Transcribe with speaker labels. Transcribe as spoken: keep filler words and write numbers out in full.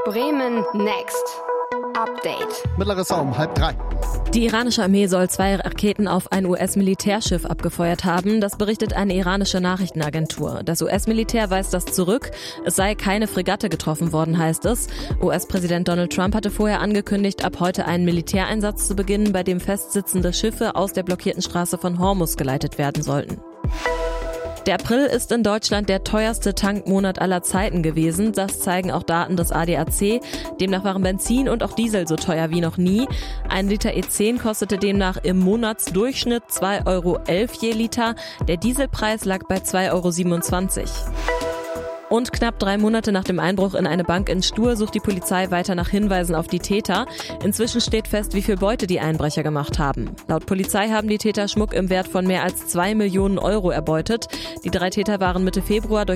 Speaker 1: Bremen Next. Update.
Speaker 2: Mittleres um halb drei.
Speaker 3: Die iranische Armee soll zwei Raketen auf ein U S-Militärschiff abgefeuert haben. Das berichtet eine iranische Nachrichtenagentur. Das U S-Militär weist das zurück. Es sei keine Fregatte getroffen worden, heißt es. U S-Präsident Donald Trump hatte vorher angekündigt, ab heute einen Militäreinsatz zu beginnen, bei dem festsitzende Schiffe aus der blockierten Straße von Hormuz geleitet werden sollten. Der April ist in Deutschland der teuerste Tankmonat aller Zeiten gewesen. Das zeigen auch Daten des A D A C. Demnach waren Benzin und auch Diesel so teuer wie noch nie. Ein Liter E zehn kostete demnach im Monatsdurchschnitt zwei Euro elf je Liter. Der Dieselpreis lag bei zwei Euro siebenundzwanzig. Und knapp drei Monate nach dem Einbruch in eine Bank in Stur sucht die Polizei weiter nach Hinweisen auf die Täter. Inzwischen steht fest, wie viel Beute die Einbrecher gemacht haben. Laut Polizei haben die Täter Schmuck im Wert von mehr als zwei Millionen Euro erbeutet. Die drei Täter waren Mitte Februar durch